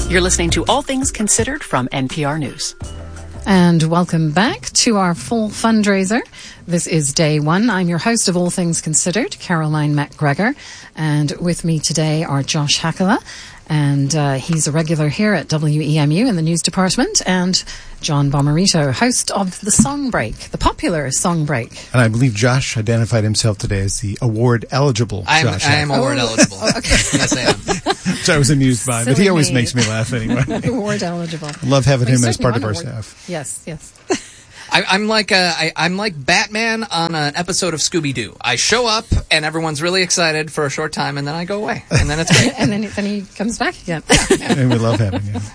You're listening to All Things Considered from NPR News. And welcome back to our full fundraiser. This is day one. I'm your host of All Things Considered, Caroline McGregor. And with me today are Josh Hakala, and he's a regular here at WEMU in the news department, and John Bomarito, host of The Song Break, the popular Song Break. And I believe Josh identified himself today as the award-eligible Josh. I am award-eligible. Oh, okay. Yes, I am. Which I was amused by, but he always makes me laugh anyway. Award-eligible. Love having him as part of our staff. Yes, yes. I'm like Batman on an episode of Scooby-Doo. I show up, and everyone's really excited for a short time, and then I go away. And then it's great. And then he comes back again. And we love having you.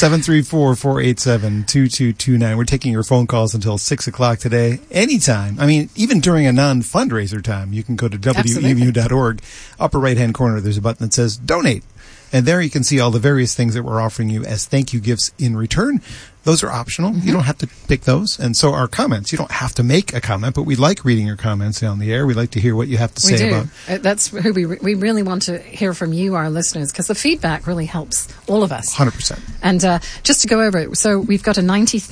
734-487-2229. We're taking your phone calls until 6 o'clock today. Anytime. I mean, even during a non-fundraiser time, you can go to WEMU.org. Upper right-hand corner, there's a button that says Donate. And there you can see all the various things that we're offering you as thank you gifts in return. Those are optional. Mm-hmm. You don't have to pick those. And so our comments, you don't have to make a comment, but we like reading your comments on the air. We like to hear what you have to say about. That's who we really want to hear from you, our listeners, because the feedback really helps all of us. 100%. And just to go over it, so we've got a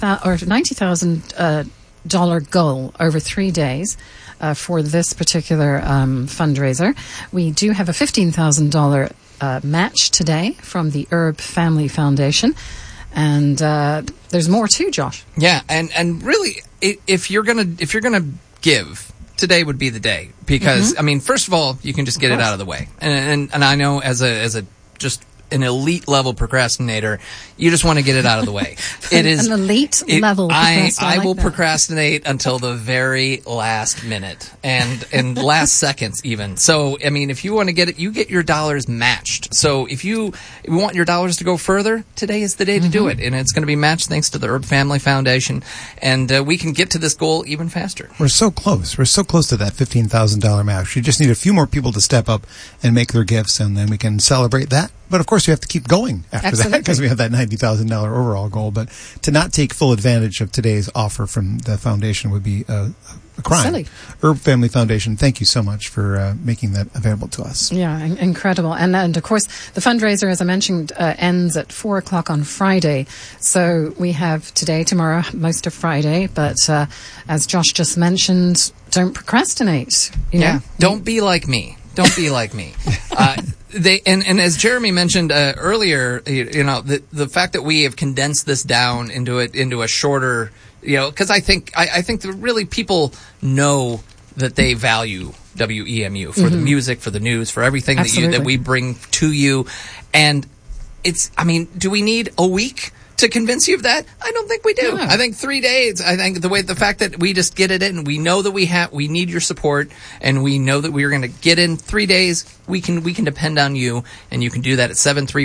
$90,000 goal over 3 days for this particular fundraiser. We do have a $15,000 match today from the Herb Family Foundation. And there's more too, Josh. Yeah, and really, if you're gonna give, today would be the day, because I mean, first of all, you can just get it out of the way, and I know as a just an elite level procrastinator, you just want to get it out of the way. It is an elite level. I will procrastinate until the very last minute and last seconds even. So I mean, if you want to get it, you get your dollars matched. So if you want your dollars to go further, today is the day to do it, and it's going to be matched thanks to the Herb Family Foundation, and we can get to this goal even faster. We're so close. We're so close to that $15,000 match. You just need a few more people to step up and make their gifts, and then we can celebrate that. But of course, we have to keep going after that because we have that $90,000 overall goal. But to not take full advantage of today's offer from the foundation would be a crime. Silly. Herb Family Foundation, thank you so much for making that available to us. Yeah, incredible. And of course, the fundraiser, as I mentioned, ends at 4 o'clock on Friday. So we have today, tomorrow, most of Friday. But as Josh just mentioned, don't procrastinate. You know? Don't be like me. Don't be like me. And as Jeremy mentioned earlier, you know, the fact that we have condensed this down into a shorter, you know, because I think that really people know that they value WEMU for the music, for the news, for everything that we bring to you, and it's. I mean, do we need a week to convince you of that? I don't think we do. No. I think 3 days. I think the fact that we just get it in, we know that we need your support, and we know that we are going to get in 3 days. We can depend on you, and you can do that at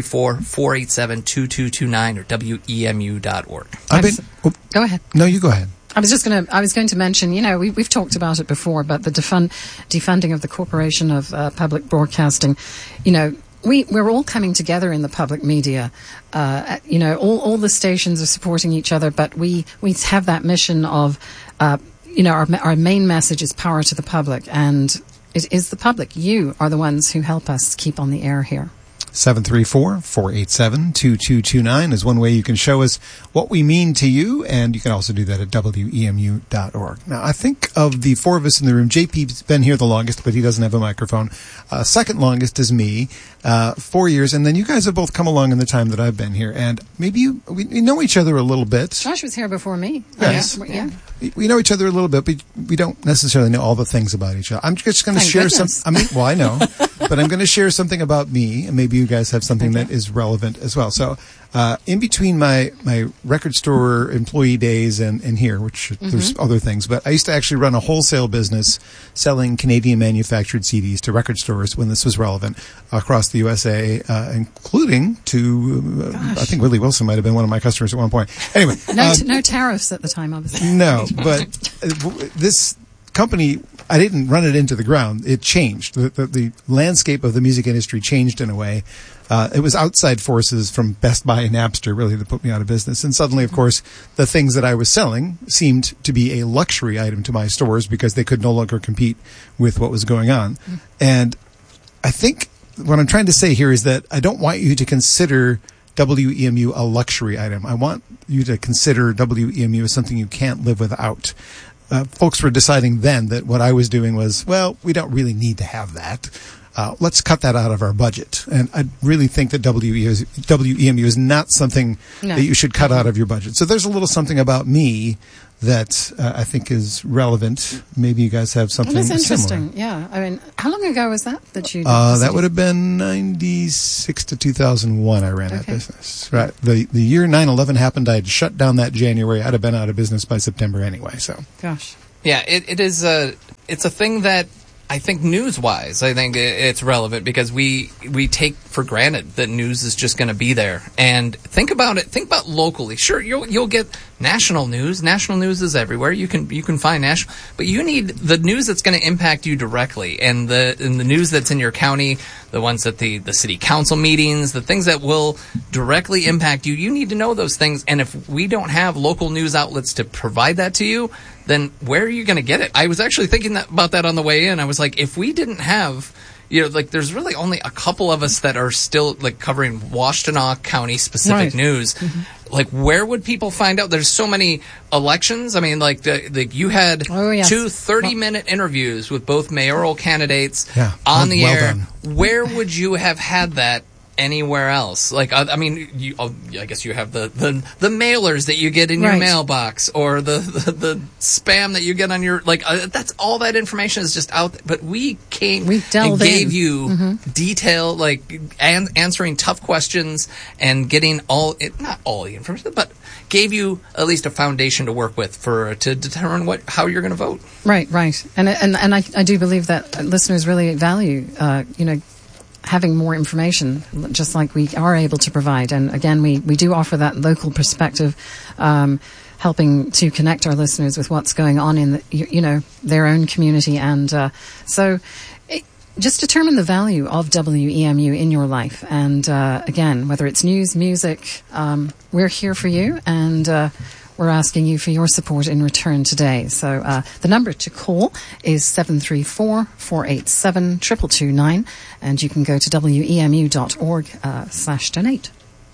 734-487-2229 or WEMU.org. Go ahead. No, you go ahead. I was going to mention, you know, we've talked about it before, but the defunding of the Corporation of Public Broadcasting, you know, we're all coming together in the public media. You know, all the stations are supporting each other, but we have that mission of, you know, our main message is power to the public, and it is the public. You are the ones who help us keep on the air here. 734-487-2229 is one way you can show us what we mean to you, and you can also do that at WEMU.org. Now, I think of the four of us in the room, JP's been here the longest, but he doesn't have a microphone. Second longest is me, 4 years, and then you guys have both come along in the time that I've been here, and maybe we know each other a little bit. Josh was here before me. Yes. Yeah. We know each other a little bit, but we don't necessarily know all the things about each other. I'm just going to share some. Well, I know, but I'm going to share something about me, and maybe you guys have something that is relevant as well. So, in between my record store employee days and here, which there's other things, but I used to actually run a wholesale business selling Canadian manufactured CDs to record stores when this was relevant across the USA, including to I think Willie Wilson might have been one of my customers at one point. Anyway, no tariffs at the time, obviously. No, but this company, I didn't run it into the ground. It changed. The landscape of the music industry changed in a way. It was outside forces from Best Buy and Napster really that put me out of business. And suddenly, of course, the things that I was selling seemed to be a luxury item to my stores because they could no longer compete with what was going on. And I think what I'm trying to say here is that I don't want you to consider WEMU a luxury item. I want you to consider WEMU as something you can't live without. Folks were deciding then that what I was doing was, well, we don't really need to have that. Let's cut that out of our budget. And I really think that WEMU is not something that you should cut out of your budget. So there's a little something about me that I think is relevant. Maybe you guys have something similar. That's interesting. Yeah. I mean, how long ago was that you did that would have been 96 to 2001 I ran that business. Right. The year 9/11 happened, I had shut down that January. I'd have been out of business by September anyway. So. Gosh. Yeah, it's a thing that I think news-wise, I think it's relevant because we take for granted that news is just going to be there. And think about it. Think about locally. Sure, you'll get national news. National news is everywhere. You can find national, but you need the news that's going to impact you directly, and the news that's in your county, the ones at the city council meetings, the things that will directly impact you. You need to know those things. And if we don't have local news outlets to provide that to you, then where are you going to get it? I was actually thinking about that on the way in. I was like, if we didn't have, there's really only a couple of us that are still covering Washtenaw County specific news. Mm-hmm. Where would people find out? There's so many elections. I mean, you had 2 30-minute interviews with both mayoral candidates on the air. Done. Where would you have had that anywhere else? I guess you have the mailers that you get in your mailbox, or the spam that you get on your that's all that information is just out there. But we gave you detail, answering tough questions and getting not all the information, but gave you at least a foundation to work with to determine how you're going to vote. Right. And I do believe that listeners really value having more information, just like we are able to provide. And again, we do offer that local perspective, helping to connect our listeners with what's going on in their own community. And just determine the value of WEMU in your life. And again, whether it's news, music, we're here for you, and we're asking you for your support in return today. So the number to call is 734-487-2229, and you can go to wemu.org/donate.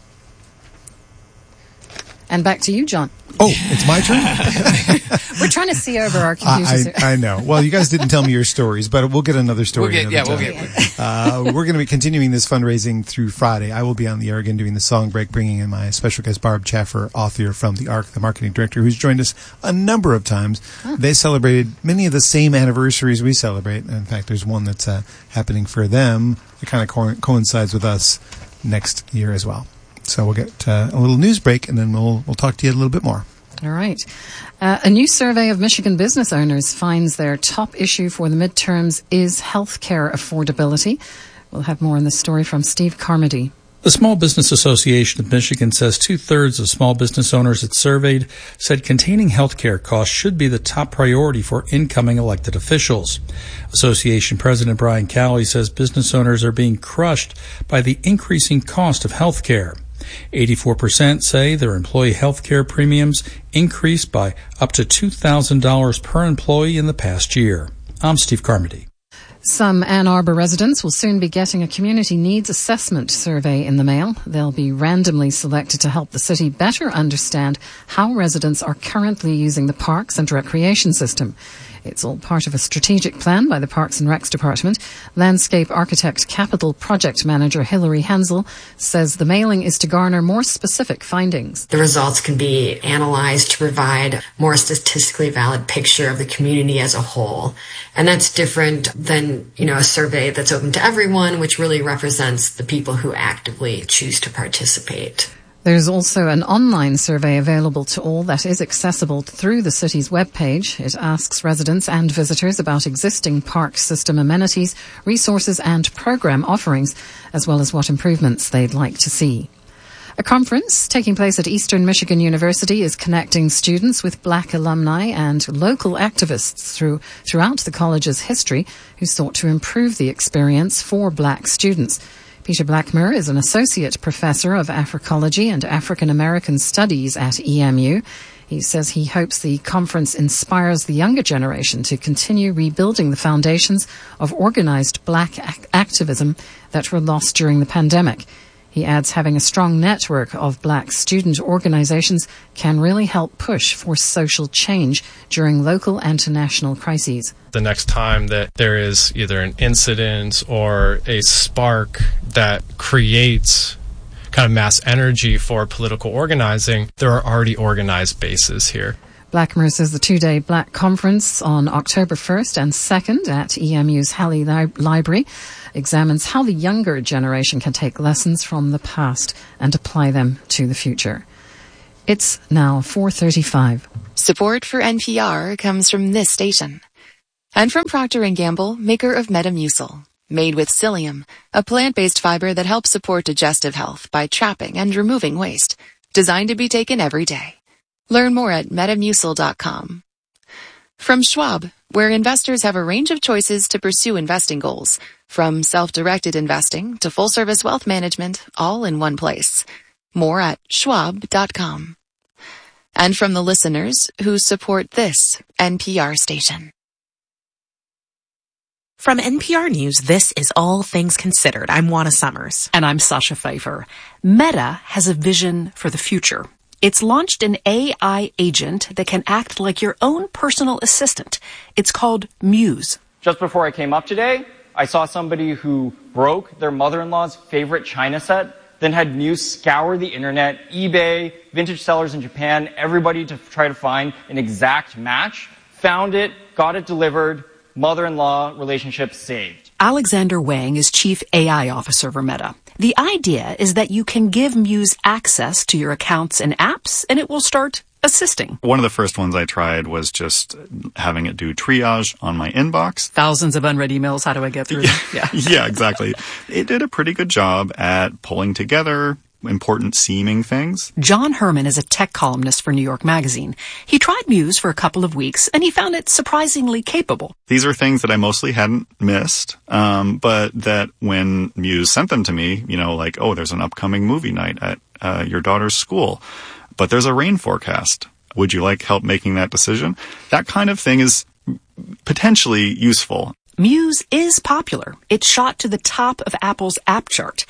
And back to you, John. Oh, it's my turn? We're trying to see over our computers. I know. Well, you guys didn't tell me your stories, but we'll get another story. We're going to be continuing this fundraising through Friday. I will be on the air again doing the song break, bringing in my special guest, Barb Chaffer, author from The Arc, the marketing director, who's joined us a number of times. Huh. They celebrated many of the same anniversaries we celebrate. In fact, there's one that's happening for them. It kind of coincides with us next year as well. So we'll get a little news break, and then we'll talk to you a little bit more. All right. A new survey of Michigan business owners finds their top issue for the midterms is healthcare affordability. We'll have more on this story from Steve Carmody. The Small Business Association of Michigan says 2/3 of small business owners it surveyed said containing healthcare costs should be the top priority for incoming elected officials. Association President Brian Cowley says business owners are being crushed by the increasing cost of healthcare. 84% say their employee health care premiums increased by up to $2,000 per employee in the past year. I'm Steve Carmody. Some Ann Arbor residents will soon be getting a community needs assessment survey in the mail. They'll be randomly selected to help the city better understand how residents are currently using the parks and recreation system. It's all part of a strategic plan by the Parks and Recs Department. Landscape architect capital project manager Hilary Hensel says the mailing is to garner more specific findings. The results can be analyzed to provide more statistically valid picture of the community as a whole. And that's different than, a survey that's open to everyone, which really represents the people who actively choose to participate. There's also an online survey available to all that is accessible through the city's webpage. It asks residents and visitors about existing park system amenities, resources and program offerings, as well as what improvements they'd like to see. A conference taking place at Eastern Michigan University is connecting students with Black alumni and local activists throughout the college's history who sought to improve the experience for Black students. Peter Blackmer is an associate professor of Africology and African American Studies at EMU. He says he hopes the conference inspires the younger generation to continue rebuilding the foundations of organized Black activism that were lost during the pandemic. He adds having a strong network of black student organizations can really help push for social change during local and national crises. The next time that there is either an incident or a spark that creates kind of mass energy for political organizing, there are already organized bases here. Blackmer says the two-day Black Conference on October 1st and 2nd at EMU's Halley Library examines how the younger generation can take lessons from the past and apply them to the future. It's now 4:35. Support for NPR comes from this station. And from Procter & Gamble, maker of Metamucil. Made with psyllium, a plant-based fiber that helps support digestive health by trapping and removing waste. Designed to be taken every day. Learn more at Metamucil.com. From Schwab, where investors have a range of choices to pursue investing goals, from self-directed investing to full-service wealth management, all in one place. More at Schwab.com. And from the listeners who support this NPR station. From NPR News, this is All Things Considered. I'm Juana Summers. And I'm Sasha Pfeiffer. Meta has a vision for the future. It's launched an AI agent that can act like your own personal assistant. It's called Muse. Just before I came up today, I saw somebody who broke their mother-in-law's favorite china set, then had Muse scour the internet, eBay, vintage sellers in Japan, everybody to try to find an exact match, found it, got it delivered, mother-in-law relationship saved. Alexander Wang is Chief AI Officer for Meta. The idea is that you can give Muse access to your accounts and apps, and it will start assisting. One of the first ones I tried was just having it do triage on my inbox. Thousands of unread emails. How do I get through them? Yeah. Yeah, exactly. It did a pretty good job at pulling together important seeming things. John Herman is a tech columnist for New York Magazine. He tried Muse for a couple of weeks, and he found it surprisingly capable. These are things that I mostly hadn't missed, but that when Muse sent them to me, like, oh, there's an upcoming movie night at your daughter's school, but there's a rain forecast. Would you like help making that decision? That kind of thing is potentially useful. Muse is popular. It shot to the top of Apple's app chart.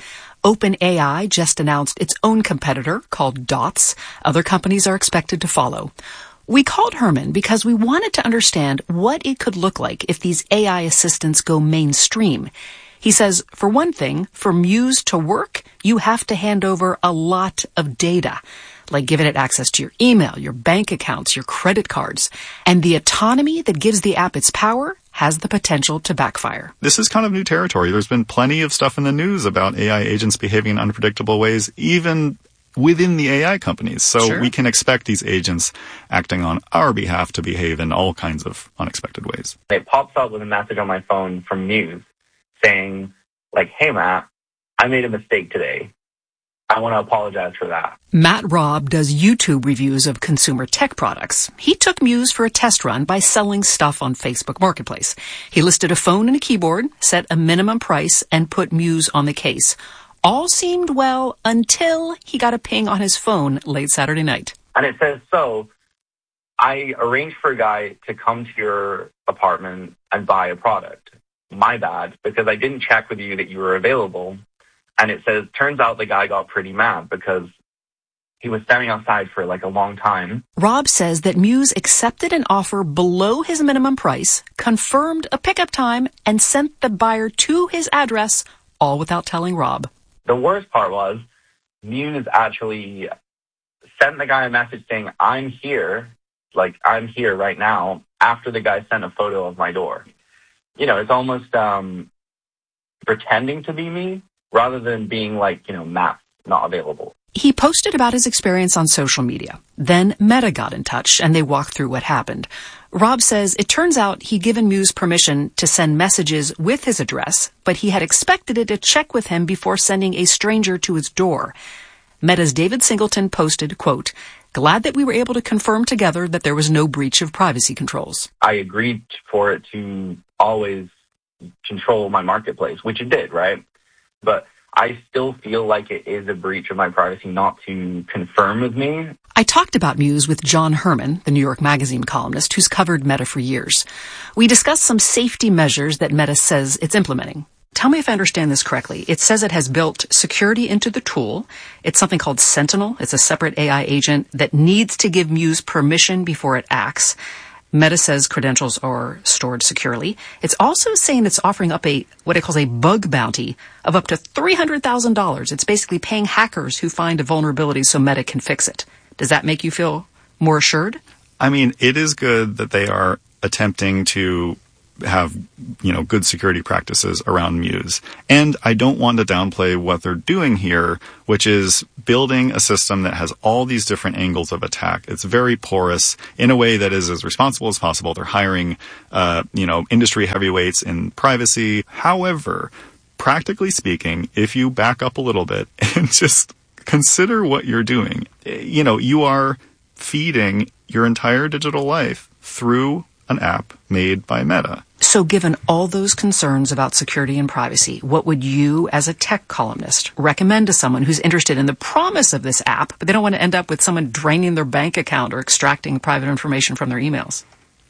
OpenAI just announced its own competitor called Dots. Other companies are expected to follow. We called Herman because we wanted to understand what it could look like if these AI assistants go mainstream. He says, for one thing, for Muse to work, you have to hand over a lot of data, like giving it access to your email, your bank accounts, your credit cards. And the autonomy that gives the app its power has the potential to backfire. This is kind of new territory. There's been plenty of stuff in the news about AI agents behaving in unpredictable ways, even within the AI companies. So Sure. We can expect these agents acting on our behalf to behave in all kinds of unexpected ways. It pops up with a message on my phone from Muse saying, like, hey, Matt, I made a mistake today. I want to apologize for that. Matt Robb does YouTube reviews of consumer tech products. He took Muse for a test run by selling stuff on Facebook Marketplace. He listed a phone and a keyboard, set a minimum price, and put Muse on the case. All seemed well until he got a ping on his phone late Saturday night. And it says, so I arranged for a guy to come to your apartment and buy a product. My bad, because I didn't check with you that you were available. And it says, turns out the guy got pretty mad because he was standing outside for like a long time. Rob says that Muse accepted an offer below his minimum price, confirmed a pickup time, and sent the buyer to his address, all without telling Rob. The worst part was Muse actually sent the guy a message saying, I'm here right now, after the guy sent a photo of my door. It's almost pretending to be me, rather than being like, Matt's not available. He posted about his experience on social media. Then Meta got in touch, and they walked through what happened. Rob says it turns out he'd given Muse permission to send messages with his address, but he had expected it to check with him before sending a stranger to his door. Meta's David Singleton posted, quote, glad that we were able to confirm together that there was no breach of privacy controls. I agreed for it to always control my marketplace, which it did, right? But I still feel like it is a breach of my privacy not to confirm with me. I talked about Muse with John Herman, the New York Magazine columnist who's covered Meta for years. We discussed some safety measures that Meta says it's implementing. Tell me if I understand this correctly. It says it has built security into the tool. It's something called Sentinel. It's a separate AI agent that needs to give Muse permission before it acts. Meta says credentials are stored securely. It's also saying it's offering up what it calls a bug bounty of up to $300,000. It's basically paying hackers who find a vulnerability so Meta can fix it. Does that make you feel more assured? I mean, it is good that they are attempting to have, good security practices around Muse. And I don't want to downplay what they're doing here, which is building a system that has all these different angles of attack. It's very porous in a way that is as responsible as possible. They're hiring, industry heavyweights in privacy. However, practically speaking, if you back up a little bit and just consider what you're doing, you are feeding your entire digital life through an app made by Meta. So given all those concerns about security and privacy, what would you, as a tech columnist, recommend to someone who's interested in the promise of this app, but they don't want to end up with someone draining their bank account or extracting private information from their emails?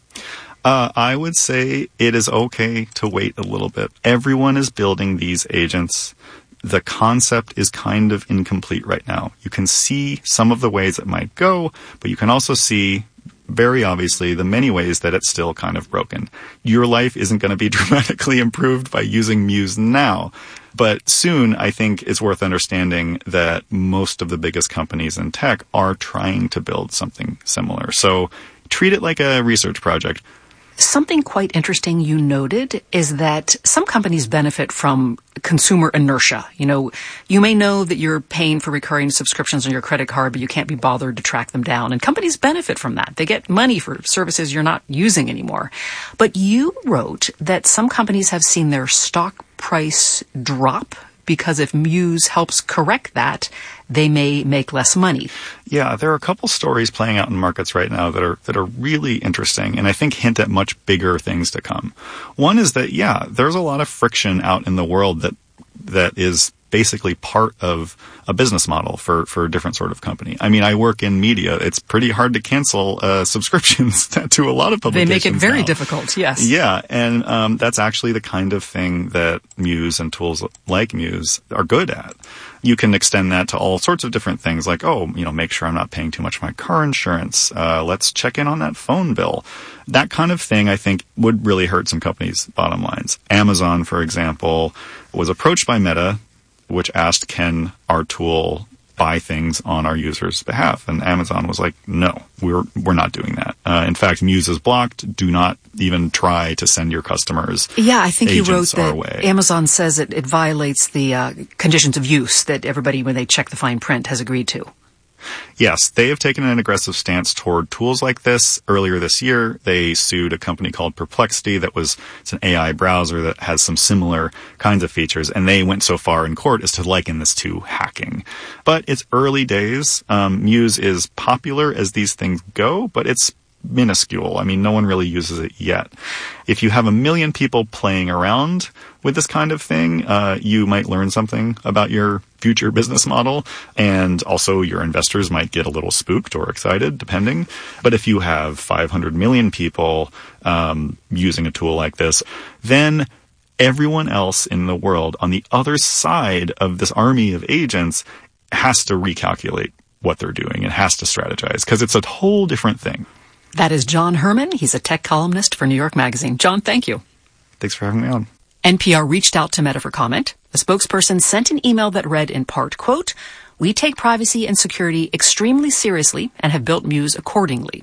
I would say it is okay to wait a little bit. Everyone is building these agents. The concept is kind of incomplete right now. You can see some of the ways it might go, but you can also see very obviously the many ways that it's still kind of broken. Your life isn't going to be dramatically improved by using Muse now, but soon I think it's worth understanding that most of the biggest companies in tech are trying to build something similar. So treat it like a research project. Something quite interesting you noted is that some companies benefit from consumer inertia. You may know that you're paying for recurring subscriptions on your credit card, but you can't be bothered to track them down. And companies benefit from that. They get money for services you're not using anymore. But you wrote that some companies have seen their stock price drop because if Muse helps correct that, they may make less money. Yeah, there are a couple stories playing out in markets right now that are really interesting and I think hint at much bigger things to come. One is that, there's a lot of friction out in the world that is basically part of a business model for a different sort of company. I mean, I work in media. It's pretty hard to cancel subscriptions to a lot of publications. They make it very difficult, yes. Yeah, and that's actually the kind of thing that Muse and tools like Muse are good at. You can extend that to all sorts of different things like, make sure I'm not paying too much for my car insurance. Let's check in on that phone bill. That kind of thing, I think, would really hurt some companies' bottom lines. Amazon, for example, was approached by Meta, which asked, can our tool buy things on our users' behalf? And Amazon was like, no, we're not doing that. In fact, Muse is blocked. Do not even try to send your customers I think you wrote that way. Amazon says it violates the conditions of use that everybody, when they check the fine print, has agreed to. Yes, they have taken an aggressive stance toward tools like this. Earlier this year, they sued a company called Perplexity it's an AI browser that has some similar kinds of features, and they went so far in court as to liken this to hacking. But it's early days. Muse is popular as these things go, but it's minuscule. I mean, no one really uses it yet. If you have 1 million people playing around with this kind of thing, you might learn something about your future business model, and also your investors might get a little spooked or excited, depending. But if you have 500 million people using a tool like this, then everyone else in the world on the other side of this army of agents has to recalculate what they're doing and has to strategize, because it's a whole different thing. That is John Herman. He's a tech columnist for New York Magazine. John, thank you. Thanks for having me on. NPR reached out to Meta for comment. A spokesperson sent an email that read in part, quote, "We take privacy and security extremely seriously and have built Muse accordingly.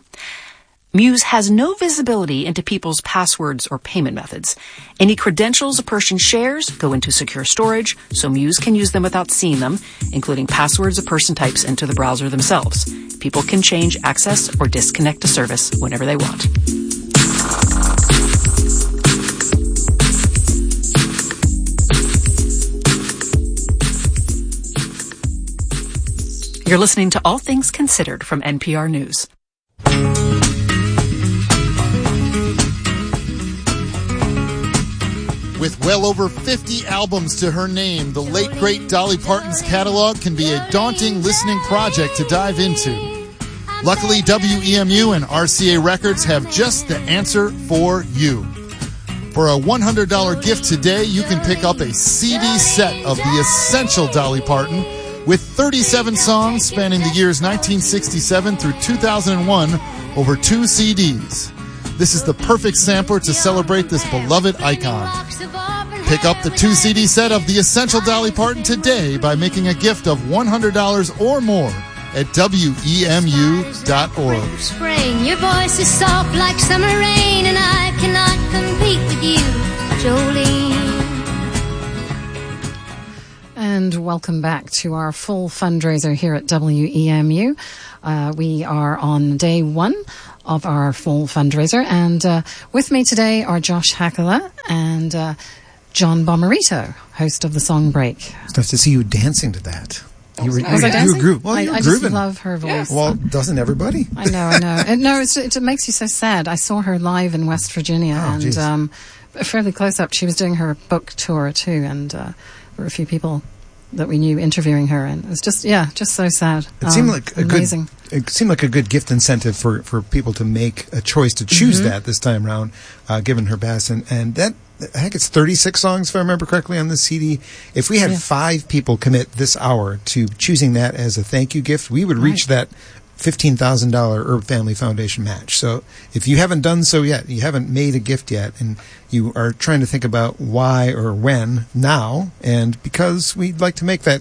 Muse has no visibility into people's passwords or payment methods. Any credentials a person shares go into secure storage, so Muse can use them without seeing them, including passwords a person types into the browser themselves. People can change access or disconnect a service whenever they want." You're listening to All Things Considered from NPR News. With well over 50 albums to her name, the late, great Dolly Parton's catalog can be a daunting listening project to dive into. Luckily, WEMU and RCA Records have just the answer for you. For a $100 gift today, you can pick up a CD set of the essential Dolly Parton with 37 songs spanning the years 1967 through 2001 over 2 CDs. This is the perfect sampler to celebrate this beloved icon. Pick up the 2 CD set of the essential Dolly Parton today by making a gift of $100 or more at WEMU.org. Spring, your voice is soft like summer rain, and I cannot compete with you, Jolene. And welcome back to our full fundraiser here at WEMU. We are on day 1 of our full fundraiser, and with me today are Josh Hakala and John Bomarito, host of the Song Break. It's nice to see you dancing to that. Was I dancing? You were I just love her voice. Well, doesn't everybody? I know. No, it makes you so sad. I saw her live in West Virginia, and fairly close up. She was doing her book tour too, and there were a few people that we knew interviewing her, and it was just so sad. It seemed like amazing. It seemed like a good gift incentive for people to make a choice to choose that this time around, given her past, and that. I think it's 36 songs, if I remember correctly, on the CD. If we had 5 people commit this hour to choosing that as a thank you gift, we would reach that $15,000 Herb Family Foundation match. So if you haven't done so yet, you haven't made a gift yet, and you are trying to think about why or when now, and because we'd like to make that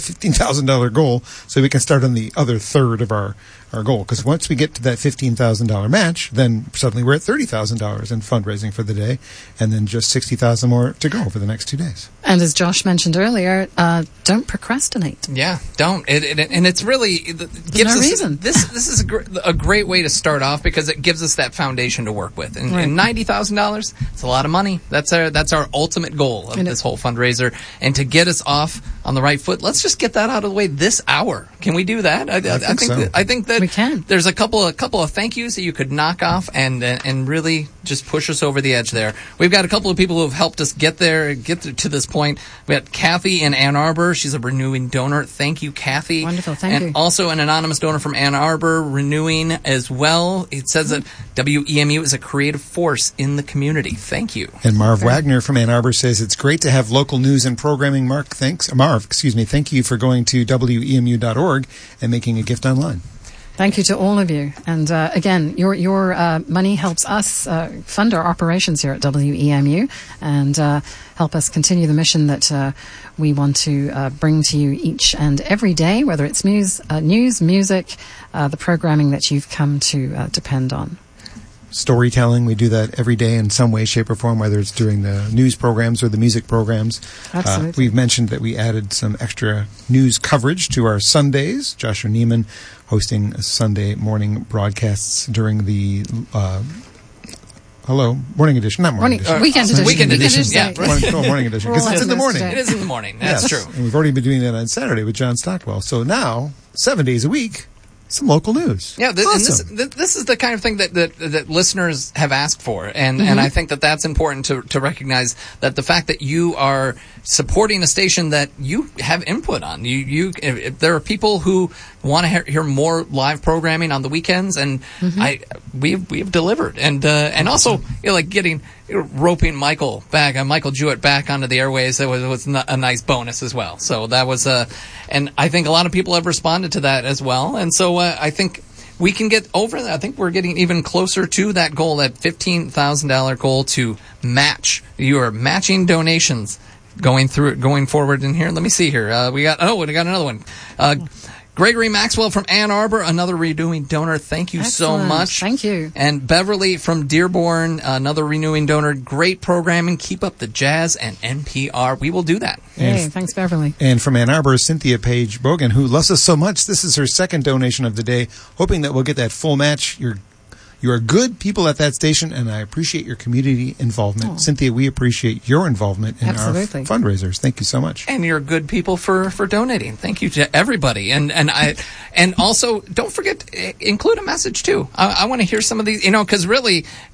$15,000 goal so we can start on the other third of our goal. Because once we get to that $15,000 match, then suddenly we're at $30,000 in fundraising for the day, and then just $60,000 more to go for the next 2 days. And as Josh mentioned earlier, don't procrastinate. Yeah, don't. And it's really gives us reason. This is a great way to start off, because it gives us that foundation to work with. And $90,000, it's a lot of money. That's our ultimate goal of this whole fundraiser. And to get us off on the right foot, let's just get that out of the way this hour. Can we do that? I think that we can. There's a couple of thank yous that you could knock off and really just push us over the edge there. We've got a couple of people who have helped us get to this point. We got Kathy in Ann Arbor. She's a renewing donor. Thank you, Kathy. Wonderful, thank you. And also an anonymous donor from Ann Arbor, renewing as well. It says that WEMU is a creative force in the community. Thank you. And Marv Wagner from Ann Arbor says it's great to have local news and programming. Marv, thank you for going to WEMU.org and making a gift online. Thank you to all of you. And again, your money helps us fund our operations here at WEMU and help us continue the mission that we want to bring to you each and every day, whether it's news, music, the programming that you've come to depend on. Storytelling, we do that every day in some way, shape, or form, whether it's during the news programs or the music programs. Absolutely. We've mentioned that we added some extra news coverage to our Sundays. Joshua Neiman hosting Sunday morning broadcasts during the morning edition, not morning edition. Weekend edition. Weekend edition, yeah. Morning edition, because it's in the morning. It is in the morning, that's true. And we've already been doing that on Saturday with John Stockwell. So now, 7 days a week, some local news. Yeah, awesome. And this is the kind of thing that listeners have asked for, and I think that's important to recognize, that the fact that you are supporting a station that you have input on. If there are people who want to hear more live programming on the weekends, and we've delivered, and also roping Michael Jewett back onto the airways, that was a nice bonus as well. So that was and I think a lot of people have responded to that as well, and so I think we can get over that. I think we're getting even closer to that goal, that $15,000 goal, to match your matching donations going forward in here. Let me see here. We got another one. Gregory Maxwell from Ann Arbor, another renewing donor. Thank you so much. Thank you. And Beverly from Dearborn, another renewing donor. Great programming. Keep up the jazz and NPR. We will do that. Hey, thanks, Beverly. And from Ann Arbor, Cynthia Page Bogan, who loves us so much. This is her second donation of the day, hoping that we'll get that full match. You are good people at that station, and I appreciate your community involvement. Oh. Cynthia, we appreciate your involvement in Absolutely. our fundraisers. Thank you so much. And you're good people for donating. Thank you to everybody. And also, don't forget to include a message, too. I want to hear some of these, because really,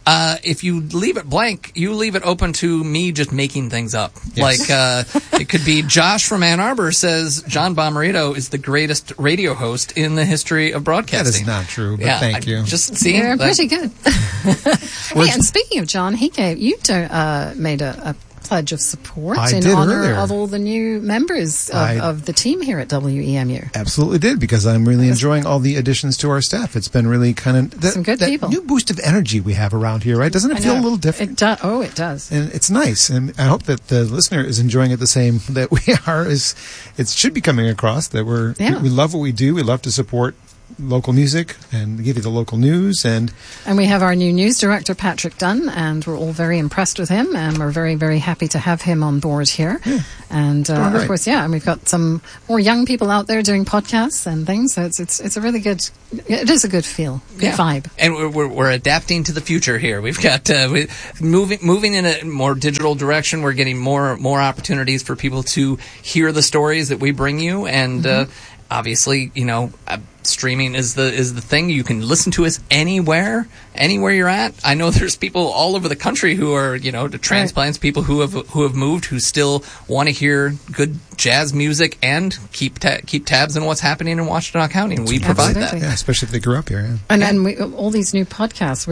If you leave it blank, you leave it open to me just making things up. Yes. Like, it could be Josh from Ann Arbor says John Bomarito is the greatest radio host in the history of broadcasting. That is not true, but thank you. Just see, You're pretty good. Hey, and speaking of John, you made a pledge of support in honor of all the new members of the team here at WEMU. Absolutely did, because I'm really enjoying all the additions to our staff. It's been really kind of some good people. New boost of energy we have around here, right? Doesn't it feel a little different? It does. Oh, it does. And it's nice, and I hope that the listener is enjoying it the same that we are. It should be coming across that we love what we do. We love to support local music and give you the local news, and we have our new news director, Patrick Dunn, and we're all very impressed with him, and we're very, very happy to have him on board here. And of course, and we've got some more young people out there doing podcasts and things, so it's a really good, it is a good feel, good vibe. And we're adapting to the future here. We've got moving in a more digital direction. We're getting more opportunities for people to hear the stories that we bring you, and obviously, streaming is the thing. You can listen to us anywhere you're at. I know there's people all over the country who are, the transplants, people who have moved, who still want to hear good jazz music and keep tabs on what's happening in Washtenaw County, and we provide that. Yeah, especially if they grew up here. And all these new podcasts,